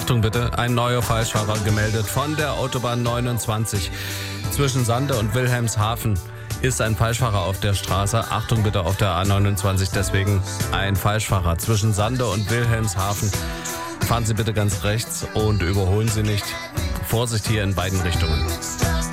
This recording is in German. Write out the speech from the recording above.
Achtung bitte, ein neuer Falschfahrer gemeldet von der Autobahn 29 zwischen Sande und Wilhelmshaven. Ist ein Falschfahrer auf der Straße. Achtung bitte auf der A29, deswegen ein Falschfahrer zwischen Sande und Wilhelmshaven. Fahren Sie bitte ganz rechts und überholen Sie nicht. Vorsicht hier in beiden Richtungen.